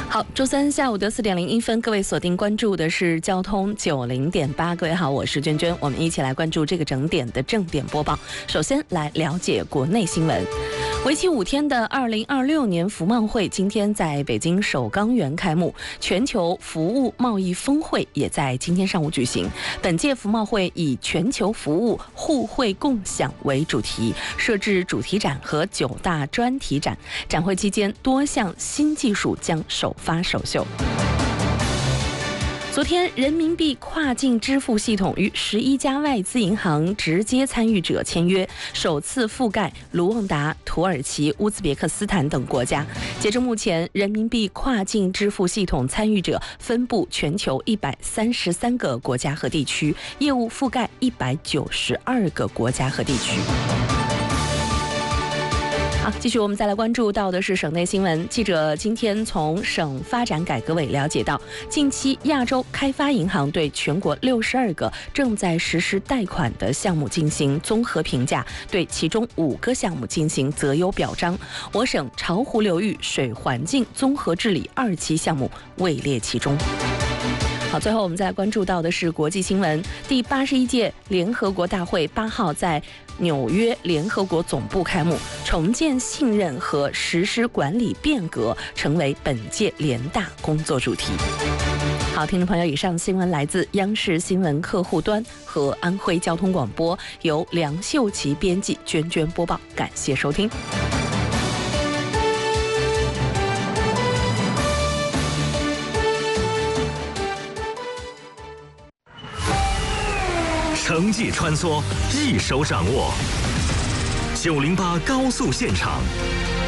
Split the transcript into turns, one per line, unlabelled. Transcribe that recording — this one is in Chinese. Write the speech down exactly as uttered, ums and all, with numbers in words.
好，周三下午的四点零一分，各位锁定关注的是交通九零点八。各位好，我是娟娟，我们一起来关注这个整点的正点播报。首先来了解国内新闻。为期五天的二零二六年服贸会今天在北京首钢园开幕，全球服务贸易峰会也在今天上午举行。本届服贸会以全球服务互惠共享为主题，设置主题展和九大专题展。展会期间，多项新技术将首发首秀。昨天，人民币跨境支付系统与十一家外资银行直接参与者签约，首次覆盖卢旺达、土耳其、乌兹别克斯坦等国家。截至目前，人民币跨境支付系统参与者分布全球一百三十三个国家和地区，业务覆盖一百九十二个国家和地区。好，继续我们再来关注到的是省内新闻。记者今天从省发展改革委了解到，近期亚洲开发银行对全国六十二个正在实施贷款的项目进行综合评价，对其中五个项目进行择优表彰。我省巢湖流域水环境综合治理二期项目位列其中。好，最后我们再来关注到的是国际新闻。第八十一届联合国大会八号在纽约联合国总部开幕，重建信任和实施管理变革成为本届联大工作主题。好，听众朋友，以上新闻来自央视新闻客户端和安徽交通广播，由梁秀琪编辑，娟娟播报，感谢收听。
城际穿梭，一手掌握。九零八高速现场，